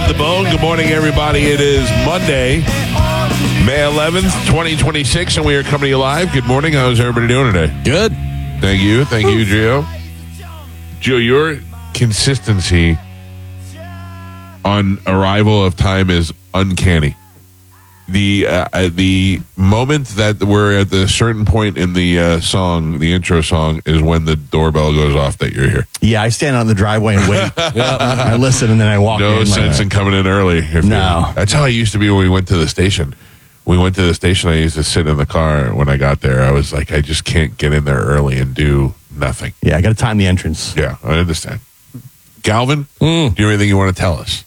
of the Bone. Good morning, everybody. It is Monday, May 11th, 2026, and we are coming to you live. Good morning. How's everybody doing today? Good. Thank you. Thank you, Gio. Gio, your consistency on arrival of time is uncanny. The moment that we're at the certain point in the song, the intro song, is when the doorbell goes off that you're here. Yeah, I stand on the driveway and wait. I listen and then I walk in. No sense in coming in early. No. That's how I used to be when we went to the station. I used to sit in the car when I got there. I was like, I just can't get in there early and do nothing. Yeah, I got to time the entrance. Yeah, I understand. Galvin, do you have anything you want to tell us?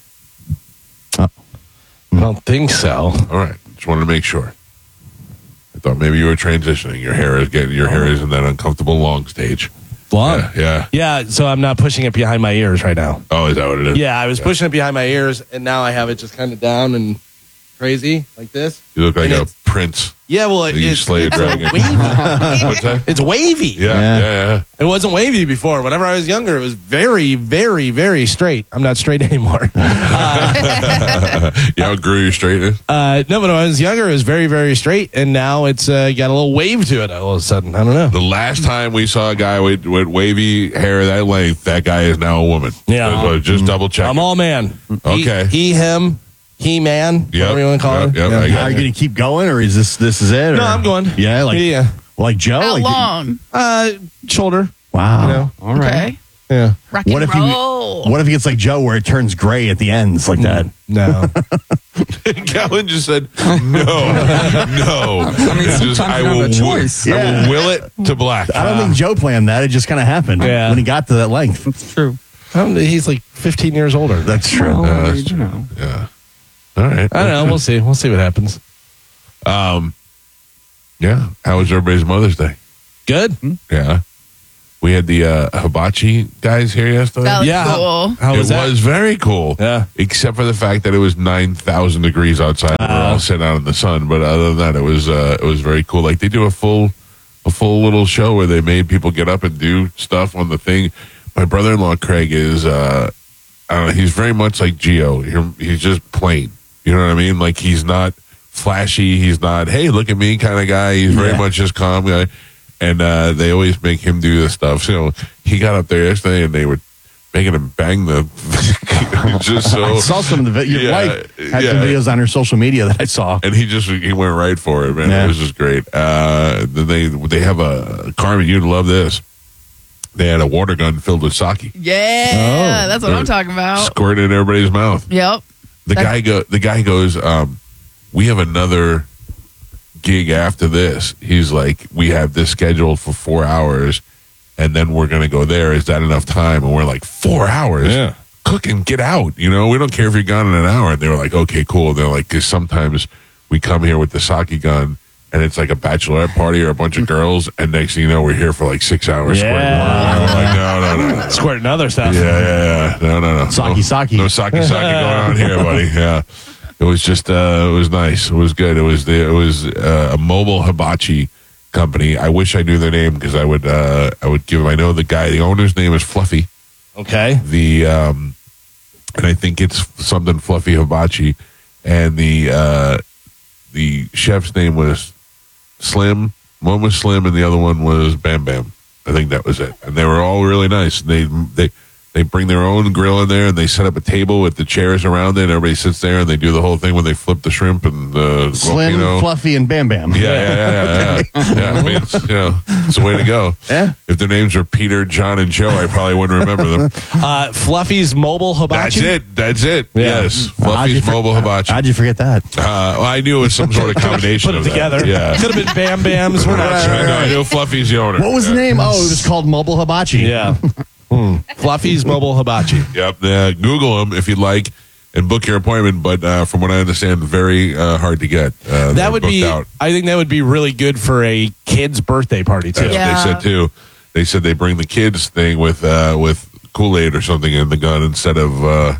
I don't think so. All right, just wanted to make sure. I thought maybe you were transitioning. Your hair is in that uncomfortable long stage. Long? Yeah. Yeah, so I'm not pushing it behind my ears right now. Oh, is that what it is? Yeah, I was pushing it behind my ears, and now I have it just kind of down and crazy, like this. You look like And a prince. Yeah, well, You slay a dragon. wavy. What's that? It's wavy. Yeah. It wasn't wavy before. Whenever I was younger, it was very, very, very straight. I'm not straight anymore. You outgrew your straightness? No, but when I was younger, it was very, very straight, and now it's got a little wave to it all of a sudden. I don't know. The last time we saw a guy with wavy hair that length, that guy is now a woman. Yeah. So just double check. I'm all man. Okay. He, him, he, man, whatever you want to call it. Yep, Yeah. I got Are you it. going to keep going, or is this is it? No, or- I'm going. Yeah, like Joe. How like, long? Shoulder. Wow. You know? All right. Okay. Yeah. Rock What and if roll. What if it gets like Joe, where it turns gray at the ends like that? No. Calvin just said, no. I mean, sometimes you don't have a choice. I will will it to black. I don't think Joe planned that. It just kind of happened when he got to that length. It's true. He's like 15 years older. That's true. Well, that's you know. Yeah. All right. I don't know. We'll see. We'll see what happens. Yeah. How was everybody's Mother's Day? Good. Yeah. We had the hibachi guys here yesterday. That was Yeah. cool. How was It that? was very cool. Yeah. Except for the fact that it was 9,000 degrees outside. We were all sitting out in the sun. But other than that, it was very cool. Like they do a full little show where they made people get up and do stuff on the thing. My brother-in-law Craig is I don't know, he's very much like Gio. He's just plain. You know what I mean? Like he's not flashy. He's not, hey, look at me kind of guy. He's very much just calm guy. And they always make him do this stuff. So he got up there yesterday and they were making him bang the just so I saw some of the your wife had some videos on her social media that I saw. and he went right for it, man. Yeah. It was just great. Then they have a Carmen, you'd love this. They had a water gun filled with sake. Yeah, that's what I'm talking about. Squirted in everybody's mouth. Yep. The guy goes, we have another gig after this. He's like, we have this scheduled for 4 hours, and then we're going to go there. Is that enough time? And we're like, 4 hours? Yeah. Cook and get out. You know, we don't care if you're gone in an hour. And they were like, okay, cool. They're like, because sometimes we come here with the sake gun, and it's like a bachelorette party or a bunch of girls, and next thing you know, we're here for like 6 hours. Yeah. Squirting water. I'm like, no. Squirting other stuff. Yeah. No. Sake. No sake going on here, buddy. Yeah. It was just, it was nice. It was good. It was a mobile hibachi company. I wish I knew their name because I would give them. I know the owner's name is Fluffy. Okay. And I think it's something Fluffy Hibachi, and the chef's name was Slim. One was Slim, and the other one was Bam Bam. I think that was it. And they were all really nice. They bring their own grill in there, and they set up a table with the chairs around it. And everybody sits there, and they do the whole thing when they flip the shrimp and the Slim, Fluffy, and Bam Bam. Yeah. I mean, it's the way to go. Yeah. If their names are Peter, John, and Joe, I probably wouldn't remember them. Fluffy's Mobile Hibachi. That's it. Yeah. Yes, Fluffy's Mobile Hibachi. How'd you forget that? Well, I knew it was some sort of combination Put of it together. that. Yeah. Could have been Bam Bam's. We're not sure. No, I knew Fluffy's the owner. What was the name? Oh, it was called Mobile Hibachi. Yeah. Fluffy's Mobile Hibachi. Yep. Google them if you'd like and book your appointment. But from what I understand, very hard to get. That would be. Out. I think that would be really good for a kid's birthday party too. That's Yeah. what they said too. They said they bring the kids thing with Kool-Aid or something in the gun instead of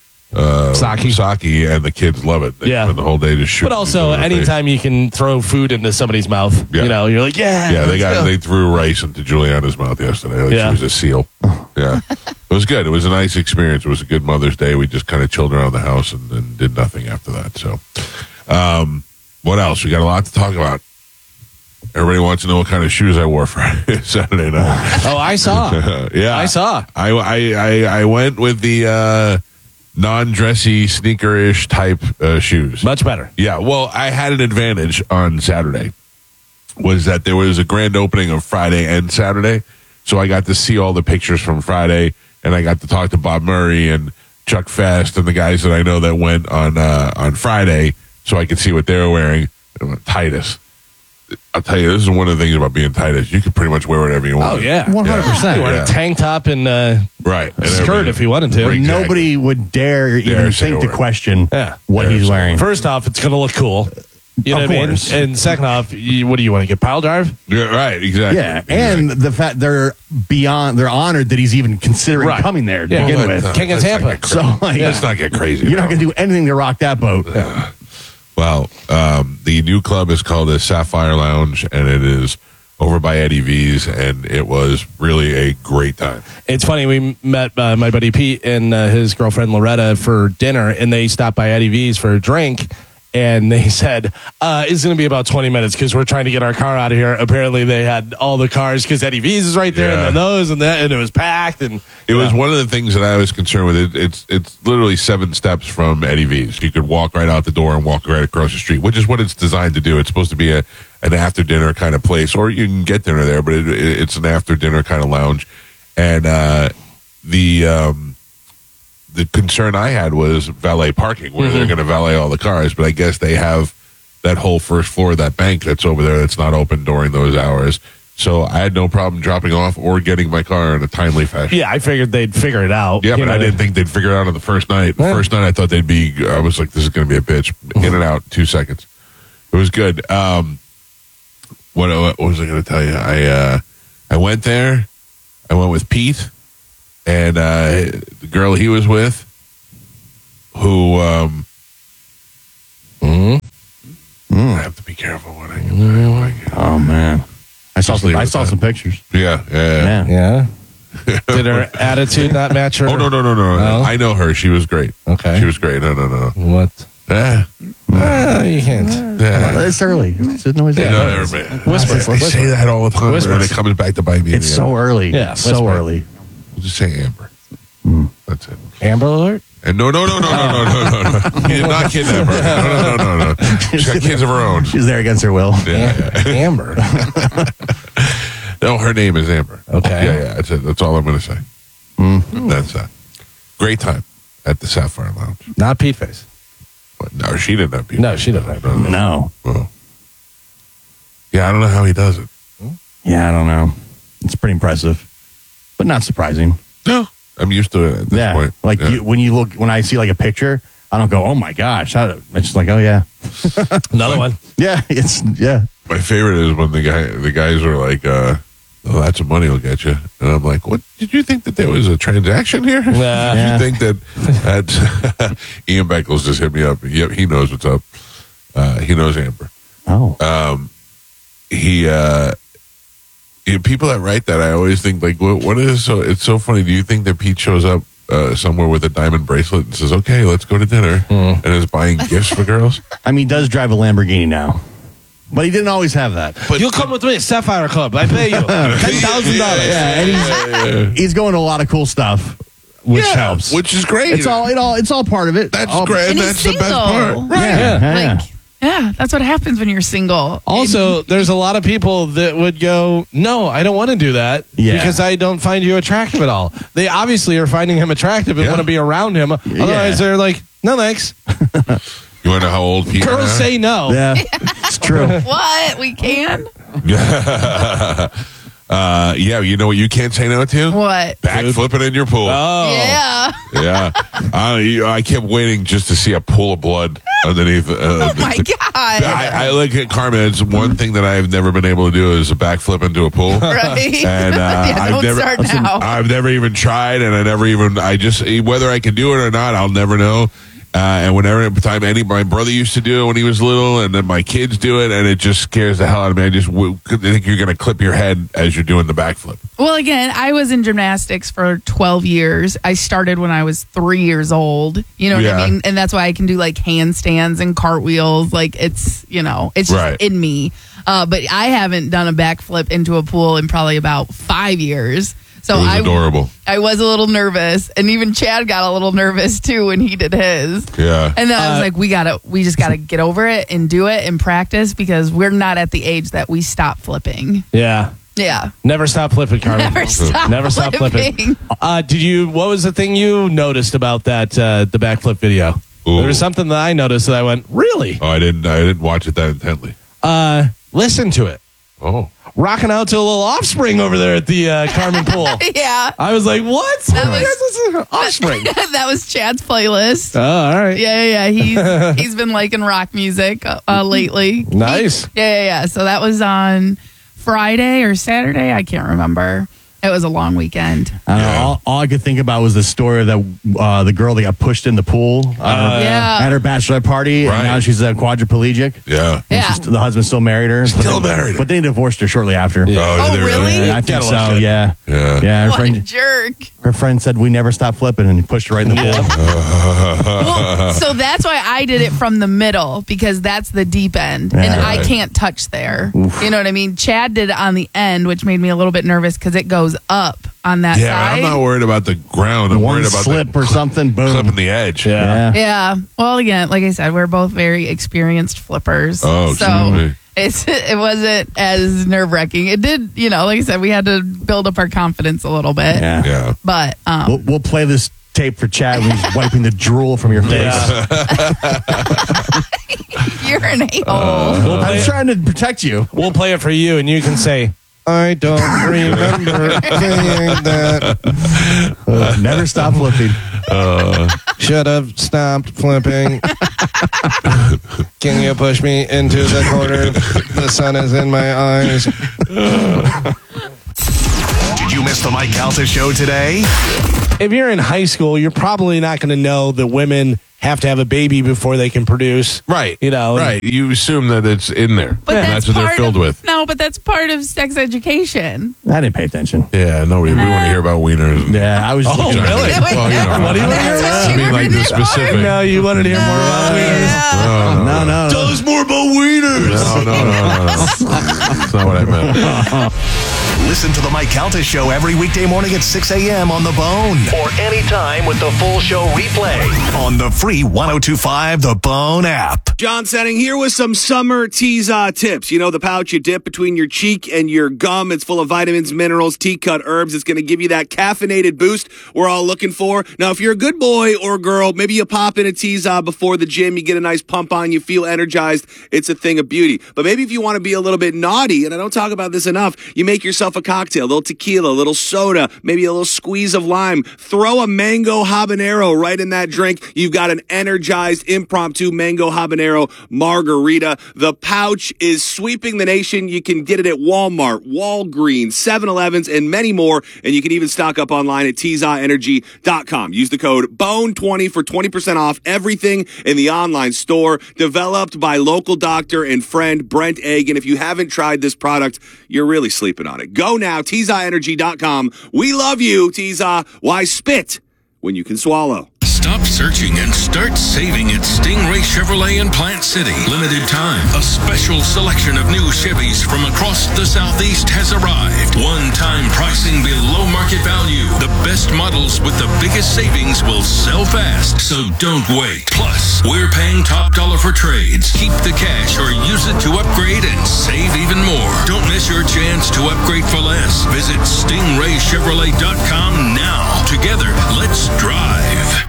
sake, and the kids love it. They spend the whole day just shooting. But also, anytime you can throw food into somebody's mouth, Yeah. you're like, Yeah, they threw rice into Juliana's mouth yesterday. Like she was a seal. Yeah. It was good. It was a nice experience. It was a good Mother's Day. We just kind of chilled around the house and did nothing after that. So, what else? We got a lot to talk about. Everybody wants to know what kind of shoes I wore for Saturday night. Oh, I saw. Yeah. I saw. I went with the non-dressy, sneaker-ish type shoes. Much better. Yeah, well, I had an advantage on Saturday, was that there was a grand opening of Friday and Saturday, so I got to see all the pictures from Friday, and I got to talk to Bob Murray and Chuck Fest and the guys that I know that went on Friday, so I could see what they were wearing. Titus. I'll tell you, this is one of the things about being Titus. You can pretty much wear whatever you want. Oh, yeah. 100%. You wear a tank top and right. And skirt if you wanted to. Exactly. Nobody would dare even say think a to word. question Yeah. what he's wearing. First off, it's going to look cool. You know Of what I mean? course. And second off, what do you want to get, pile drive? Yeah, right, exactly. Yeah, and the fact they're honored that he's even considering Right. coming there to Yeah. begin Well, with. King of Tampa. So, like, Let's not get crazy. you're not going to do anything to rock that boat. Well, the new club is called the Sapphire Lounge, and it is over by Eddie V's, and it was really a great time. It's funny. We met my buddy Pete and his girlfriend Loretta for dinner, and they stopped by Eddie V's for a drink. And they said, it's going to be about 20 minutes because we're trying to get our car out of here. Apparently, they had all the cars because Eddie V's is right there, Yeah. and then those and that, and it was packed. And It was one of the things that I was concerned with. It's literally 7 steps from Eddie V's. You could walk right out the door and walk right across the street, which is what it's designed to do. It's supposed to be an after dinner kind of place, or you can get dinner there, but it's an after dinner kind of lounge. And the concern I had was valet parking, where they're going to valet all the cars. But I guess they have that whole first floor of that bank that's over there that's not open during those hours. So I had no problem dropping off or getting my car in a timely fashion. yeah, I figured they'd figure it out. Yeah, You but know, I didn't think they'd figure it out on the first night. The Yeah. first night I thought they'd be, I was like, this is going to be a bitch. In and out, 2 seconds. It was good. What was I going to tell you? I went there. I went with Pete and the girl he was with, who I have to be careful when I get Oh, man. I saw Just leave it at some that. pictures. Yeah. Yeah. Did her attitude not match her? Oh, no. No? I know her. She was great. Okay. She was great. No. What? You can't. It's early. It's always Whisper. They say that all the time, and it comes back to bite me. in It's the so end. early. Yeah, It's so whisper. early. We'll just say Amber. That's it. Amber Alert? And no. He did not kidnap her. No. She's got kids of her own. She's there against her will. Yeah. Amber. No, her name is Amber. Okay. Yeah. That's it. That's all I'm going to say. That's that. Great time at the Sapphire Lounge. Not Pete Face. But no, she didn't have people. No, she didn't have people. No. Well, yeah, I don't know how he does it. Yeah, I don't know. It's pretty impressive, but not surprising. No. I'm used to it at this point. Like Yeah. when I see like a picture, I don't go, oh my gosh. It's just like, oh yeah. Another one. Yeah, My favorite is when the guys were like, "Oh, that's what money will get you," and I'm like, "What? Did you think that there was a transaction here? Did Yeah. you think that?" Ian Beckles just hit me up. Yep, he knows what's up. He knows Amber. Oh. People that write that, I always think like, what is so? It's so funny. Do you think that Pete shows up somewhere with a diamond bracelet and says, "Okay, let's go to dinner," and is buying gifts for girls? I mean, he does drive a Lamborghini now, but he didn't always have that. But You'll come with me, Sapphire Club. I pay you $10,000. Yeah, and he's going to a lot lot of cool stuff, which helps. which is great. It's all part of it. That's all, great. And That's he's the best single. part. Yeah. Yeah, that's what happens when you're single. Also, there's a lot of people that would go, no, I don't want to do that because I don't find you attractive at all. They obviously are finding him attractive and want to be around him. Otherwise, they're like, no, thanks. You want to know how old Pete? Girls say no. Yeah, it's true. What? We can? Yeah, you know what you can't say no to? What? Backflipping in your pool. Yeah. Yeah. I kept waiting just to see a pool of blood underneath. Oh my God. I look at Carmen. It's one thing that I've never been able to do is a backflip into a pool. Right? And don't start now. I've never even tried, and I just whether I can do it or not, I'll never know. And whenever my brother used to do it when he was little, and then my kids do it, and it just scares the hell out of me. I think you're going to clip your head as you're doing the backflip. Well, again, I was in gymnastics for 12 years. I started when I was 3 years old. You know what I mean? And that's why I can do like handstands and cartwheels. Like it's just in me. But I haven't done a backflip into a pool in probably about 5 years. So it was adorable. I was a little nervous, and even Chad got a little nervous too when he did his. Yeah. And then I was like, we just gotta get over it and do it and practice, because we're not at the age that we stop flipping. Yeah. Yeah. Never stop flipping, Carmen. Never stop flipping. What was the thing you noticed about that the backflip video? Ooh. There was something that I noticed that I went, really? Oh, I didn't watch it that intently. Listen to it. Oh. Rocking out to a little Offspring over there at the Carmen pool. Yeah. I was like, what? That was Offspring. That was Chad's playlist. Oh, all right. Yeah. He's been liking rock music lately. Nice. Yeah. So that was on Friday or Saturday. I can't remember. It was a long weekend. All I could think about was the story of that the girl that got pushed in the pool at her bachelorette party, and now she's quadriplegic. Yeah. The husband still married her. Still married. But they divorced her shortly after. Yeah. Oh, really? I think so. Yeah. What a jerk. Her friend said, "We never stopped flipping," and he pushed her right in the pool. Well, so that's why I did it from the middle, because that's the deep end, and I can't touch there. Oof. You know what I mean? Chad did it on the end, which made me a little bit nervous because it goes up on that side. I'm not worried about the ground. I'm worried about slip or something. Boom. Clipping the edge. Yeah. Well, again, like I said, we're both very experienced flippers. Oh, so it wasn't as nerve wracking. It did, like I said, we had to build up our confidence a little bit. Yeah. But we'll play this tape for Chad when he's wiping the drool from your face. You're an a-hole. I'm trying to protect you. We'll play it for you, and you can say, I don't remember saying that. Never stop flipping. Should have stopped flipping. Can you push me into the corner? The sun is in my eyes. Did you miss the Mike Calta show today? If you're in high school, you're probably not going to know that women have to have a baby before they can produce. Right. Right. You assume that it's in there. But that's what they're filled with. No, but that's part of sex education. I didn't pay attention. Yeah, no, we want to hear about wieners. Yeah, I was. Oh, really? Well, What do you want to hear about? I mean, like the specific. No, you wanted to hear more about wieners. No. Tell us more about wieners. No. That's not what I meant. Listen to the Mike Calta show every weekday morning at 6 a.m. on The Bone. Or anytime with the full show replay on the free 102.5 The Bone app. John Setting here with some summer Tease-Off tips. You know, the pouch you dip between your cheek and your gum. It's full of vitamins, minerals, tea-cut herbs. It's going to give you that caffeinated boost we're all looking for. Now, if you're a good boy or girl, maybe you pop in a Tease-Off before the gym. You get a nice pump on. You feel energized. It's a thing of beauty. But maybe if you want to be a little bit naughty, and I don't talk about this enough, you make yourself a cocktail, a little tequila, a little soda, maybe a little squeeze of lime. Throw a mango habanero right in that drink. You've got an energized impromptu mango habanero margarita. The pouch is sweeping the nation. You can get it at Walmart, Walgreens, 7-Elevens, and many more. And you can even stock up online at teaseoffenergy.com. Use the code BONE20 for 20% off everything in the online store. Developed by local doctor and friend Brent Egg. And if you haven't tried this product, you're really sleeping on it. Go now, teaseoffenergy.com. We love you, Tease-Off. Why spit when you can swallow? Stop searching and start saving at Stingray Chevrolet in Plant City. Limited time. A special selection of new Chevys from across the Southeast has arrived. One-time pricing below market value. The best models with the biggest savings will sell fast, so don't wait. Plus, we're paying top dollar for trades. Keep the cash or use it to upgrade and save even more. Don't miss your chance to upgrade for less. Visit StingrayChevrolet.com now. Together, let's drive.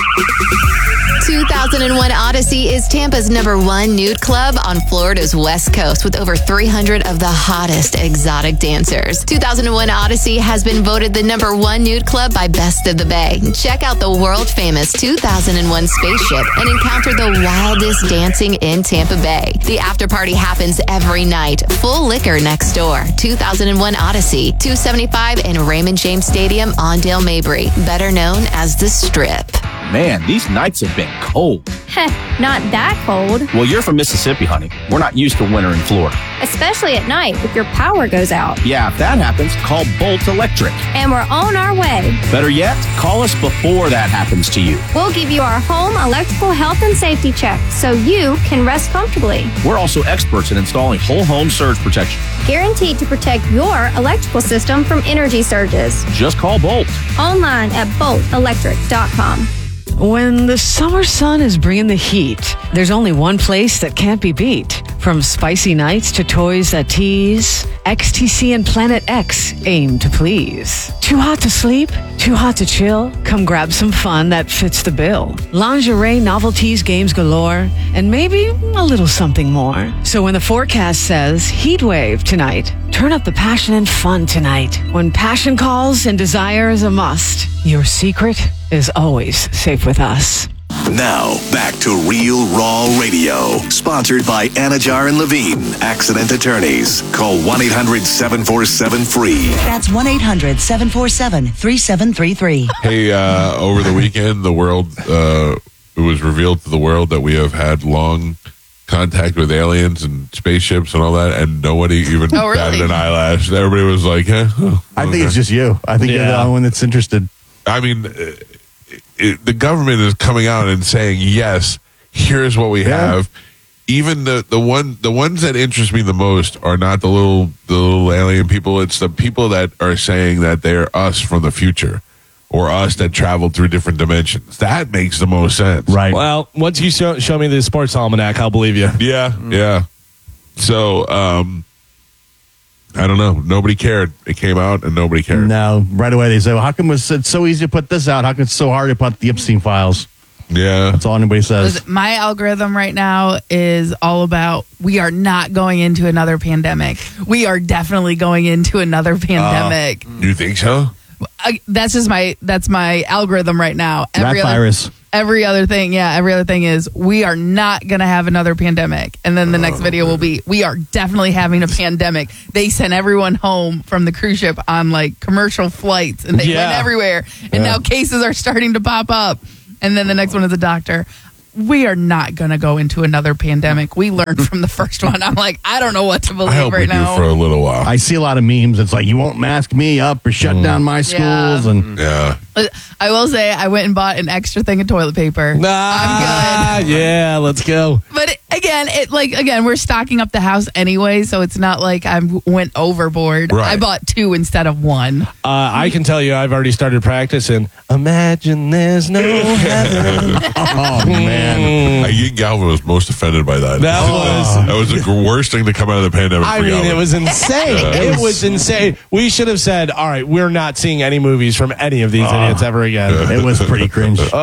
2001 Odyssey is Tampa's #1 nude club on Florida's West Coast with over 300 of the hottest exotic dancers. 2001 Odyssey has been voted the #1 nude club by Best of the Bay. Check out the world-famous 2001 spaceship and encounter the wildest dancing in Tampa Bay. The after party happens every night. Full liquor next door. 2001 Odyssey, 275 in Raymond James Stadium on Dale Mabry, better known as The Strip. Man, these nights have been cold. Heh, not that cold. Well, you're from Mississippi, honey. We're not used to winter in Florida. Especially at night if your power goes out. Yeah, if that happens, call Bolt Electric. And we're on our way. Better yet, call us before that happens to you. We'll give you our home electrical health and safety check so you can rest comfortably. We're also experts in installing whole home surge protection. Guaranteed to protect your electrical system from energy surges. Just call Bolt. Online at boltelectric.com. When the summer sun is bringing the heat, there's only one place that can't be beat. From spicy nights to toys that tease, XTC and Planet X aim to please. Too hot to sleep? Too hot to chill? Come grab some fun that fits the bill. Lingerie, novelties, games galore, and maybe a little something more. So when the forecast says heat wave tonight, turn up the passion and fun tonight. When passion calls and desire is a must, your secret is always safe with us. Now, back to Real Raw Radio. Sponsored by Anajar and Levine, Accident Attorneys. Call 1-800-747-FREE. That's 1-800-747-3733. Hey, over the weekend, the world, it was revealed to the world that we have had long contact with aliens and spaceships and all that, and nobody even batted an eyelash. Everybody was like, I think it's just you. I think you're the only one that's interested. I mean, the government is coming out and saying, yes, here's what we have. Even the ones that interest me the most are not the little alien people. It's the people that are saying that they're us from the future, or us that traveled through different dimensions. That makes the most sense. Right. Well, once you show me the sports almanac, I'll believe you. Yeah. So, I don't know. Nobody cared. It came out and nobody cared. No, right away they say, well, how come it's so easy to put this out? How come it's so hard to put the Epstein files? Yeah. That's all anybody says. My algorithm right now is all about we are not going into another pandemic. We are definitely going into another pandemic. You think so? That's my algorithm right now. Virus. Every other thing is we are not going to have another pandemic. And then the next video will be, we are definitely having a pandemic. They sent everyone home from the cruise ship on like commercial flights and they went everywhere. And now cases are starting to pop up. And then the next one is a doctor. We are not going to go into another pandemic. We learned from the first one. I'm like, I don't know what to believe I hope right we now. do for a little while. I see a lot of memes. It's like, you won't mask me up or shut down my schools. Yeah. I will say I went and bought an extra thing of toilet paper. I'm good. Yeah, let's go. But again, we're stocking up the house anyway, so it's not like I went overboard. Right. I bought 2 instead of 1. I can tell you, I've already started practicing. Imagine there's no heaven. Oh, man. I think Galvin was most offended by that. That was the worst thing to come out of the pandemic. I mean, it was insane. It was insane. We should have said, all right, we're not seeing any movies from any of these idiots ever again. It was pretty cringe. Did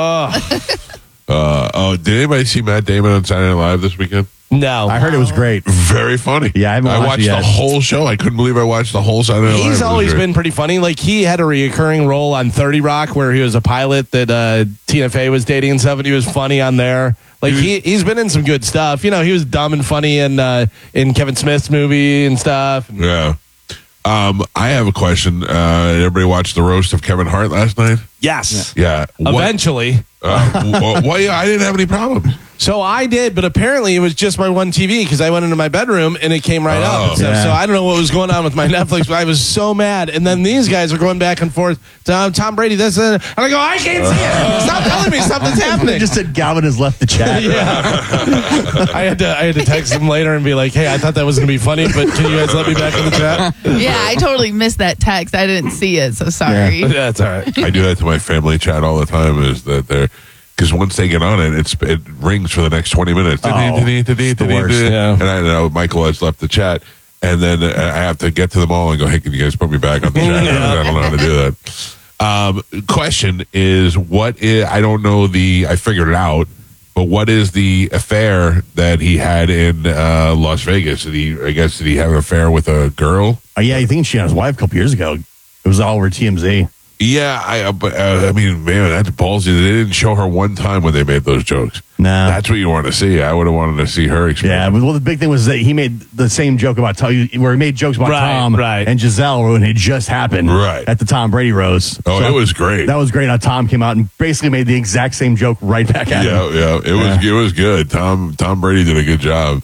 anybody see Matt Damon on Saturday Night Live this weekend? No. I heard it was great. Very funny. Yeah, I watched the whole show. I couldn't believe I watched the whole Saturday Night Live. He's always been pretty funny. Like, he had a reoccurring role on 30 Rock where he was a pilot that Tina Fey was dating and stuff, and he was funny on there. Like, he's been in some good stuff. You know, he was dumb and funny in Kevin Smith's movie and stuff. Yeah. I have a question. Everybody watched the roast of Kevin Hart last night? Yes. Yeah. Eventually. I didn't have any problems. So I did, but apparently it was just my one TV because I went into my bedroom and it came right up. And stuff. Yeah. So I don't know what was going on with my Netflix, but I was so mad. And then these guys are going back and forth. Tom Brady, this, and I go, I can't see it. Stop telling me something's happening. They just said Galvin has left the chat. I had to text him later and be like, hey, I thought that was going to be funny, but can you guys let me back in the chat? Yeah, I totally missed that text. I didn't see it, so sorry. Yeah, that's all right. I do that to my family chat all the time. Is that they're because once they get on it, it rings for the next 20 minutes. The worst, yeah. And I know Michael has left the chat, and then I have to get to them all and go, hey, can you guys put me back on the chat? I don't know how to do that. Question is, I don't know I figured it out, but what is the affair that he had in Las Vegas? Did he have an affair with a girl? Oh, yeah, I think she had his wife a couple years ago. It was all over TMZ. Yeah, I mean, man, that's ballsy. They didn't show her one time when they made those jokes. No. That's what you want to see. I would have wanted to see her experiment. Yeah, well, the big thing was that he made the same joke about where he made jokes about Tom and Giselle when it just happened at the Tom Brady roast. Oh, so it was great. That was great how Tom came out and basically made the exact same joke right back at him. Yeah, it was good. Tom Brady did a good job.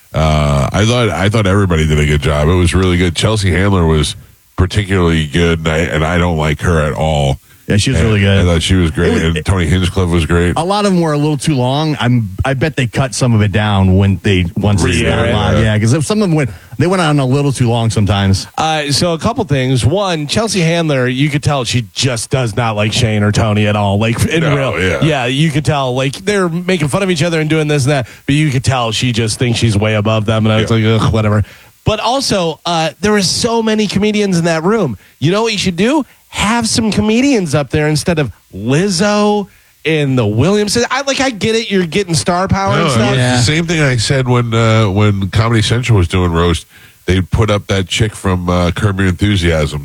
I thought everybody did a good job. It was really good. Chelsea Handler was particularly good, and I don't like her at all. Yeah, she was really good. I thought she was great, and Tony Hinchcliffe was great. A lot of them were a little too long. I bet they cut some of it down once they went live. Yeah, because some of them went on a little too long sometimes. So a couple things. One, Chelsea Handler, you could tell she just does not like Shane or Tony at all. Like you could tell. Like they're making fun of each other and doing this and that, but you could tell she just thinks she's way above them. And I was like, ugh, whatever. But also, there were so many comedians in that room. You know what you should do? Have some comedians up there instead of Lizzo and the Williamson. I get it. You're getting star power and stuff. Yeah. The same thing I said when Comedy Central was doing roast. They put up that chick from Curb Your Enthusiasm,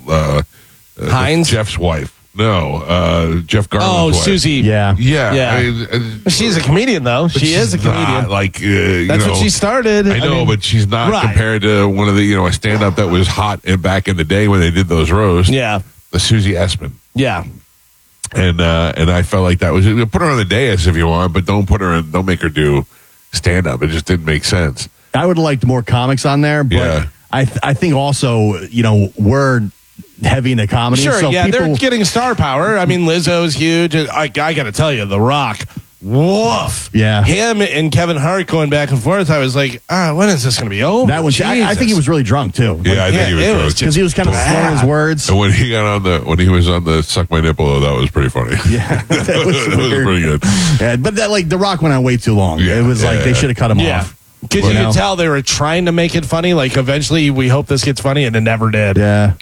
Hines, Jeff's wife. No, Jeff Garland's wife. Susie. Yeah. I mean, she's a comedian, though. She is a comedian. That's what she started. I know, but she's not compared to one of the a stand-up that was hot back in the day when they did those roasts. Yeah, the Susie Essman. Yeah, and I felt like that was put her on the dais if you want, but don't make her do stand-up. It just didn't make sense. I would have liked more comics on there, but I think also we're heavy into comedy. Sure, so they're getting star power. I mean, Lizzo's huge. I got to tell you, The Rock, woof. Yeah. Him and Kevin Hart going back and forth. I was like, when is this going to be over? That was. I think he was really drunk too. Yeah, I think he was drunk because he was kind of slurring his words. And when he was on the Suck My Nipple, that was pretty funny. Yeah, that was pretty good. Yeah, but The Rock went on way too long. Yeah, it was they should have cut him off. Because you could tell they were trying to make it funny. Like eventually, we hope this gets funny, and it never did. Yeah.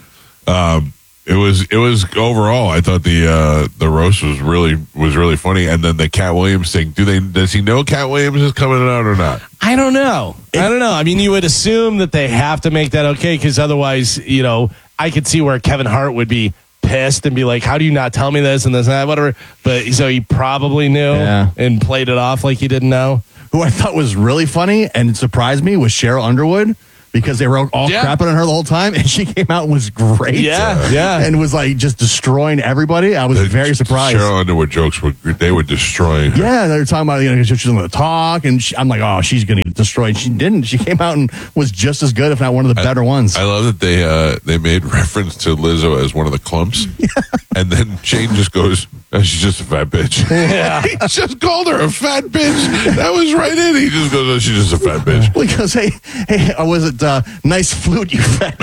It was overall. I thought the roast was really funny, and then the Cat Williams thing. Does he know Cat Williams is coming out or not? I don't know. I mean, you would assume that they have to make that okay, because otherwise, I could see where Kevin Hart would be pissed and be like, "How do you not tell me this and this and that, whatever?" But so he probably knew and played it off like he didn't know. Who I thought was really funny and surprised me was Cheryl Underwood. Because they were all crapping on her the whole time, and she came out and was great. Yeah. And was just destroying everybody. I was very surprised. Cheryl Underwood jokes were destroying her. Yeah, they were talking about she was going to talk, and I'm like, oh, she's going to get destroyed. She didn't. She came out and was just as good, if not one of the better ones. I love that they made reference to Lizzo as one of the clumps, and then Shane just goes, "She's just a fat bitch." Yeah, he just called her a fat bitch. That was right in. He just goes, "Oh, she's just a fat bitch." Because hey, was it nice flute, you fat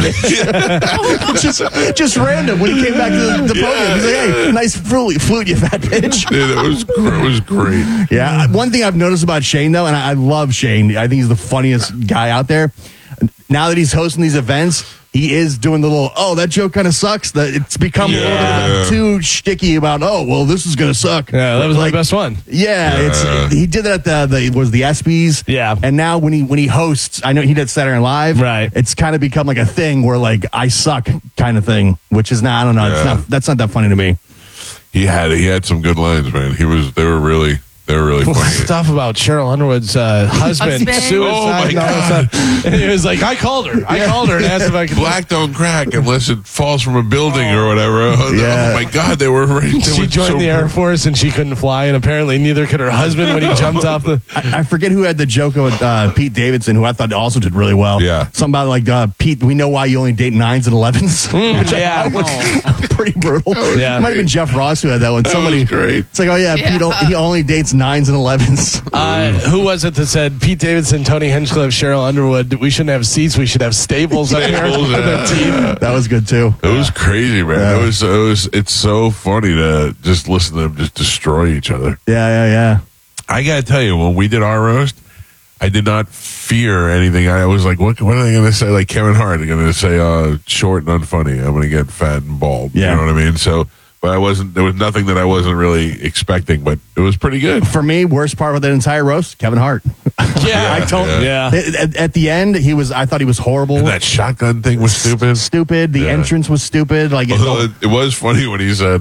bitch? just random when he came back to the podium. He's like, "Hey, nice flute, you fat bitch." Yeah, it was great. Yeah, one thing I've noticed about Shane though, and I love Shane. I think he's the funniest guy out there. Now that he's hosting these events, he is doing the little, that joke kind of sucks. That it's become a little bit too shticky about, this is going to suck. Yeah, that was my best one. Yeah, he did that at the ESPYs. Yeah. And now when he hosts, I know he did Saturday Night Live. Right. It's kind of become like a thing where I suck kind of thing, which is not, I don't know. Yeah. That's not that funny to me. He had some good lines, man. They were really funny. Stuff about Cheryl Underwood's husband, suicide. Oh my God. And he was like, I called her and asked if I could. Black don't crack unless it falls from a building or whatever. Yeah. Oh my God, they were right. She joined the Air Force and she couldn't fly, and apparently neither could her husband when he jumped off the. I forget who had the joke with Pete Davidson, who I thought also did really well. Yeah. Something about Pete, we know why you only date 9s and 11s. Which I was pretty brutal. Yeah. It might have been Jeff Ross who had that one. That was great. It's like, Pete, he only dates 9s and 11s. Who was it that said Pete Davidson, Tony Hinchcliffe, Cheryl Underwood? We shouldn't have seats. We should have stables on here. That was good too. It was crazy, man. Yeah. It's so funny to just listen to them just destroy each other. Yeah. I gotta tell you, when we did our roast, I did not fear anything. I was like, what are they going to say? Like Kevin Hart, they're going to say short and unfunny. I'm going to get fat and bald. Yeah. You know what I mean? So, but there was nothing that I wasn't really expecting, but it was pretty good. For me, worst part of that entire roast, Kevin Hart. Yeah, At the end, I thought he was horrible. And that shotgun thing was stupid. Stupid. The entrance was stupid. Like it was funny when he said,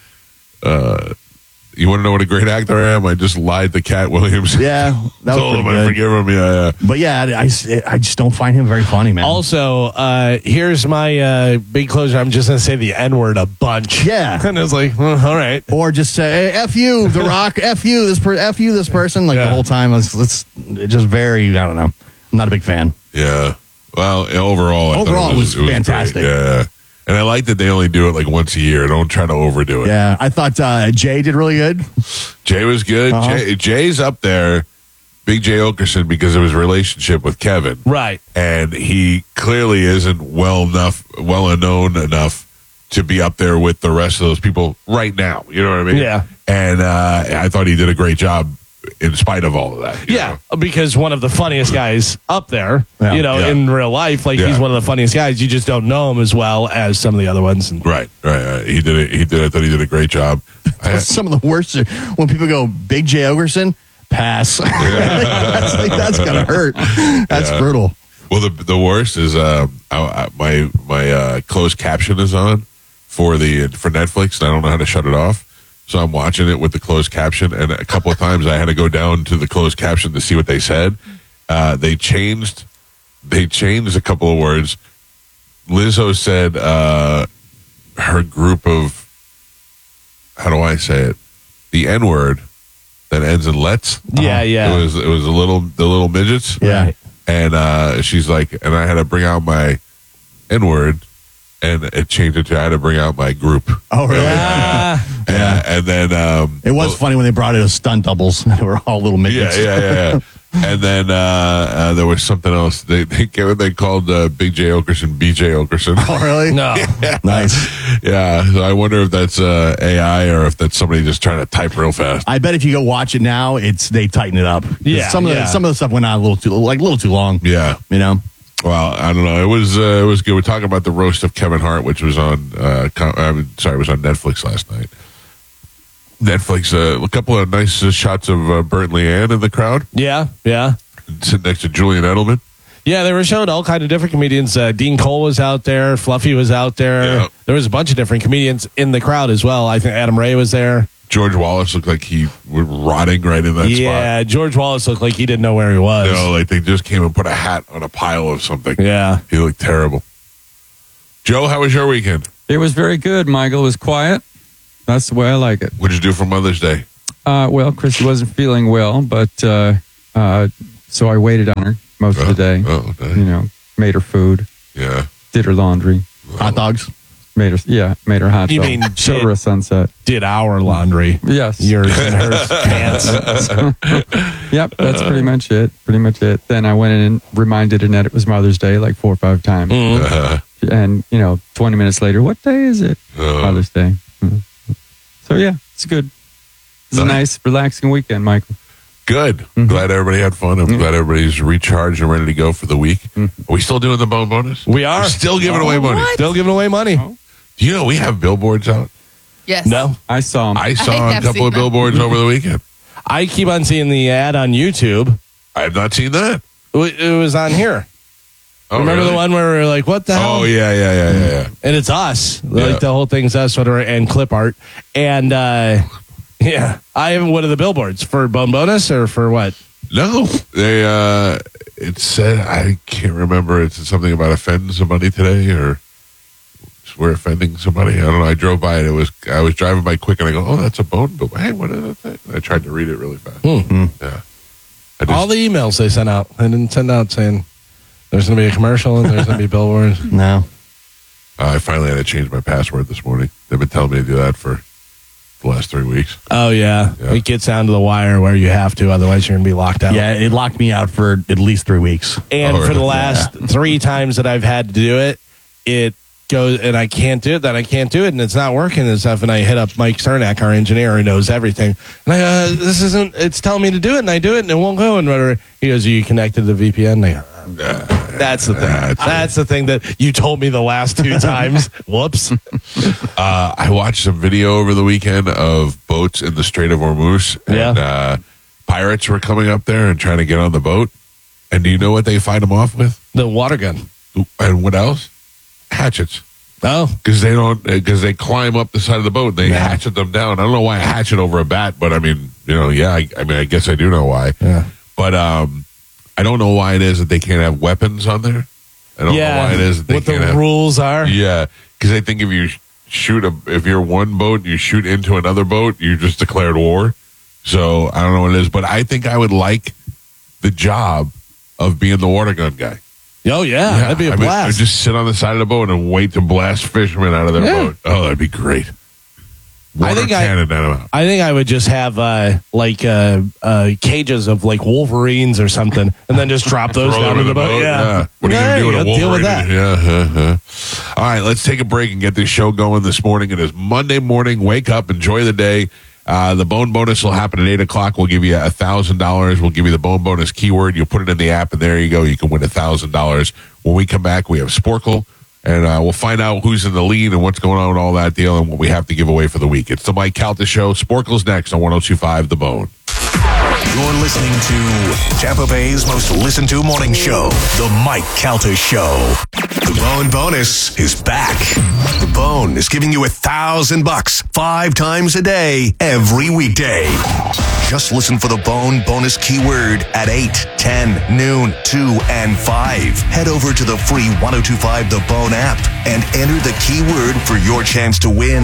"You want to know what a great actor I am? I just lied to Cat Williams." Yeah, that was told him pretty I good. forgive him. Yeah. But yeah, I just don't find him very funny, man. Also, here's my big closer. I'm just going to say the N-word a bunch. Yeah. And it's like, all right. Or just say, hey, F you, The Rock, F you, this person. Like the whole time, it's just very, I don't know. I'm not a big fan. Yeah. Well, overall, I thought it was fantastic. Great. Yeah. And I like that they only do it like once a year. Don't try to overdo it. Yeah. I thought Jay did really good. Jay was good. Jay's up there, Big Jay Okerson, because of his relationship with Kevin. Right. And he clearly isn't well known enough to be up there with the rest of those people right now. You know what I mean? Yeah. And I thought he did a great job in spite of all of that. Yeah, because one of the funniest guys up there, in real life, he's one of the funniest guys. You just don't know him as well as some of the other ones. Right. He did it. I thought he did a great job. Some of the worst are when people go, Big Jay Okerson, pass. That's going to hurt. That's brutal. Well, the worst is my closed caption is on for Netflix, and I don't know how to shut it off. So I'm watching it with the closed caption, and a couple of times I had to go down to the closed caption to see what they said. They changed a couple of words. Lizzo said her group of, how do I say it? The N-word that ends in let's. Yeah. It was the little midgets. Yeah. And she's like, and I had to bring out my N-word, and it changed it to I had to bring out my group. Oh, really? Yeah. And then it was funny when they brought in stunt doubles. They were all little midgets. Yeah. And then there was something else. They called Big Jay Okerson BJ Okerson. Oh, really? No. Yeah. Nice. Yeah. So I wonder if that's AI or if that's somebody just trying to type real fast. I bet if you go watch it now, they tighten it up. Yeah. Some of the stuff went on a little too long. Yeah. You know. Well, I don't know. It was good. We're talking about the roast of Kevin Hart, which was on it was on Netflix last night. Netflix, a couple of nice shots of Bert and Leanne in the crowd. Yeah. Sitting next to Julian Edelman. Yeah, they were showing all kind of different comedians. Dean Cole was out there. Fluffy was out there. Yeah. There was a bunch of different comedians in the crowd as well. I think Adam Ray was there. George Wallace looked like he was rotting right in that spot. Yeah, George Wallace looked like he didn't know where he was. No, like they just came and put a hat on a pile of something. Yeah. He looked terrible. Joe, how was your weekend? It was very good, Michael. It was quiet. That's the way I like it. What'd you do for Mother's Day? Well, Chrissy wasn't feeling well, but so I waited on her most of the day. Oh, nice. Made her food. Yeah. Did her laundry. Hot dogs. Made her hot You dog. mean Showed her a sunset. Did our laundry. Yes. Yours and hers pants. Yep, that's pretty much it. Then I went in and reminded Annette it was Mother's Day like 4 or 5 times. Mm-hmm. And, 20 minutes later, what day is it? Mother's Day. So, yeah, it's good. It's a nice, relaxing weekend, Michael. Good. Mm-hmm. Glad everybody had fun. I'm glad everybody's recharged and ready to go for the week. Are we still doing the bone bonus? We are. We're still giving away money. Still giving away money. Do you know we have billboards out? Yes. No. I saw them. I saw a have couple seen of them. billboards over the weekend. I keep on seeing the ad on YouTube. I have not seen that. It was on here. Oh, Remember really? the one where we were like, what the hell? Oh, yeah. And it's us. Yeah. Like the whole thing's us, whatever, and clip art. And yeah, I have one of the billboards for Bone Bonus or for what? No, they. It said I can't remember. It's something about offending somebody today, or we're offending somebody. I don't know. I drove by it. I was driving by quick, and I go, "Oh, that's a bone bill." Hey, what is that? And I tried to read it really fast. Mm-hmm. Yeah. All the emails they sent out. They didn't send out saying there's going to be a commercial and there's going to be billboards. No. I finally had to change my password this morning. They've been telling me to do that for the last 3 weeks. Oh, yeah. It gets down to the wire where you have to. Otherwise, you're going to be locked out. Yeah, it locked me out for at least 3 weeks. And Oh, for the really? last 3 times that I've had to do it, it goes, and I can't do it, then I can't do it, and it's not working and stuff. And I hit up Mike Cernak, our engineer, who knows everything. And I it's telling me to do it, and I do it, and it won't go. And whatever. He goes, are you connected to the VPN? And I go, That's the thing. That's the thing that you told me the last 2 times. Whoops. I watched some video over the weekend of boats in the Strait of Hormuz. And pirates were coming up there and trying to get on the boat. And do you know what they fight them off with? The water gun. And what else? Hatchets. Oh. Because they climb up the side of the boat and they hatchet them down. I don't know why a hatchet over a bat, but I mean, I guess I do know why. Yeah. But I don't know why it is that they can't have weapons on there. I don't know why it is that they can't have. What the rules are. Yeah. Because I think if you if you're one boat and you shoot into another boat, you just declared war. So I don't know what it is, but I think I would like the job of being the water gun guy. Oh, yeah. That'd be a blast. I'd just sit on the side of the boat and wait to blast fishermen out of their boat. Oh, that'd be great. I think I would just have cages of like Wolverines or something, and then just drop those down in the boat. Yeah. What are you gonna do with a Wolverine? Deal with that. Yeah. All right, let's take a break and get this show going this morning. It is Monday morning. Wake up, enjoy the day. The Bone Bonus will happen at 8 o'clock. We'll give you $1,000. We'll give you the Bone Bonus keyword. You'll put it in the app, and there you go. You can win $1,000. When we come back, we have Sporkle, and we'll find out who's in the lead and what's going on with all that deal and what we have to give away for the week. It's the Mike Calta Show. Sporkle's next on 102.5 The Bone. You're listening to Tampa Bay's most listened to morning show, The Mike Calta Show. The Bone Bonus is back. The Bone is giving you $1,000 5 times a day, every weekday. Just listen for the Bone Bonus keyword at 8, 10, noon, 2, and 5. Head over to the free 102.5 The Bone app and enter the keyword for your chance to win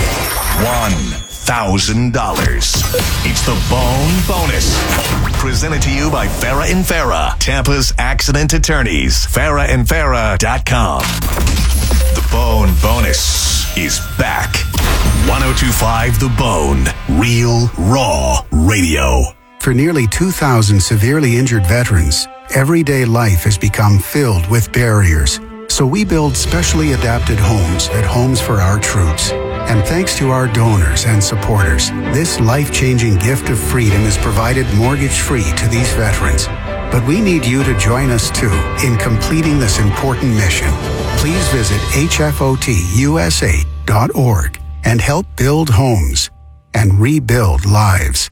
$1,000. It's the Bone Bonus. Presented to you by Farah and Farah, Tampa's accident attorneys. FarahandFarah.com. The Bone Bonus is back. 102.5 The Bone. Real, raw radio. For nearly 2,000 severely injured veterans, everyday life has become filled with barriers. So we build specially adapted homes at Homes for Our Troops. And thanks to our donors and supporters, this life-changing gift of freedom is provided mortgage-free to these veterans. But we need you to join us, too, in completing this important mission. Please visit hfotusa.org and help build homes and rebuild lives.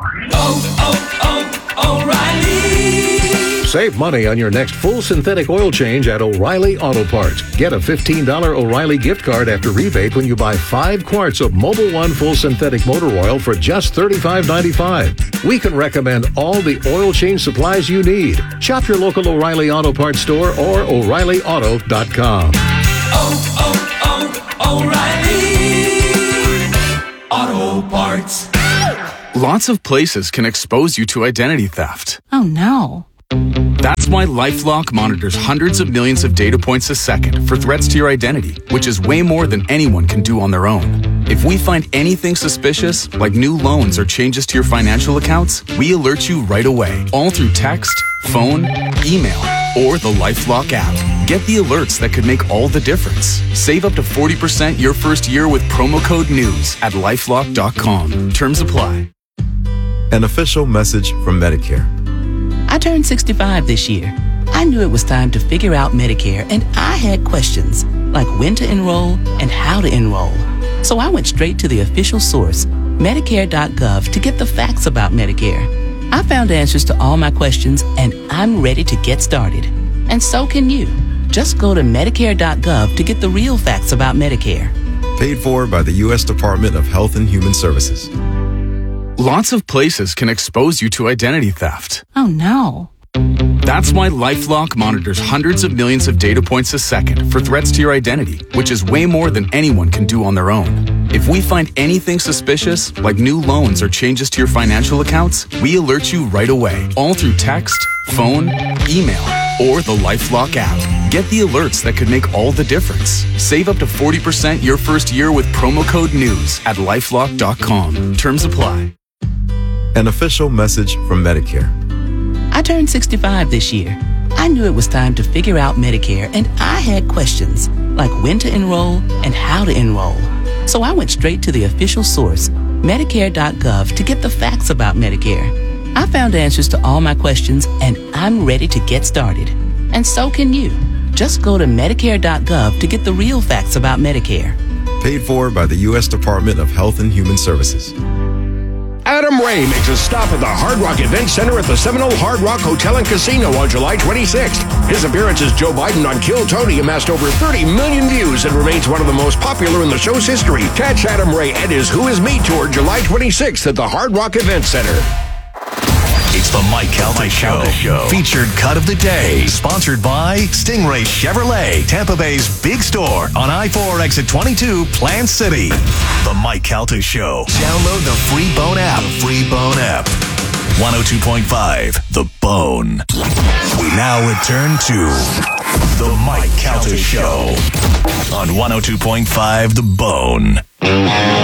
O'Reilly! Save money on your next full synthetic oil change at O'Reilly Auto Parts. Get a $15 O'Reilly gift card after rebate when you buy 5 quarts of Mobil 1 full synthetic motor oil for just $35.95. We can recommend all the oil change supplies you need. Shop your local O'Reilly Auto Parts store or O'ReillyAuto.com. O'Reilly Auto Parts. Lots of places can expose you to identity theft. Oh, no. That's why LifeLock monitors hundreds of millions of data points a second for threats to your identity, which is way more than anyone can do on their own. If we find anything suspicious, like new loans or changes to your financial accounts, we alert you right away, all through text, phone, email, or the LifeLock app. Get the alerts that could make all the difference. Save up to 40% your first year with promo code NEWS at LifeLock.com. Terms apply. An official message from Medicare. I turned 65 this year. I knew it was time to figure out Medicare, and I had questions, like when to enroll and how to enroll. So I went straight to the official source, Medicare.gov, to get the facts about Medicare. I found answers to all my questions, and I'm ready to get started. And so can you. Just go to Medicare.gov to get the real facts about Medicare. Paid for by the U.S. Department of Health and Human Services. Lots of places can expose you to identity theft. Oh, no. That's why LifeLock monitors hundreds of millions of data points a second for threats to your identity, which is way more than anyone can do on their own. If we find anything suspicious, like new loans or changes to your financial accounts, we alert you right away, all through text, phone, email, or the LifeLock app. Get the alerts that could make all the difference. Save up to 40% your first year with promo code NEWS at LifeLock.com. Terms apply. An official message from Medicare. I turned 65 this year. I knew it was time to figure out Medicare, and I had questions, like when to enroll and how to enroll. So I went straight to the official source, Medicare.gov, to get the facts about Medicare. I found answers to all my questions, and I'm ready to get started. And so can you. Just go to Medicare.gov to get the real facts about Medicare. Paid for by the U.S. Department of Health and Human Services. Adam Ray makes a stop at the Hard Rock Event Center at the Seminole Hard Rock Hotel and Casino on July 26th. His appearance as Joe Biden on Kill Tony amassed over 30 million views and remains one of the most popular in the show's history. Catch Adam Ray and his Who Is Me tour July 26th at the Hard Rock Event Center. It's the Mike Calta Show. Featured cut of the day. Sponsored by Stingray Chevrolet, Tampa Bay's big store on I-4 exit 22, Plant City. The Mike Calta Show. Download the free Bone app. 102.5, The Bone. We now return to the Mike Calta Show on 102.5, The Bone.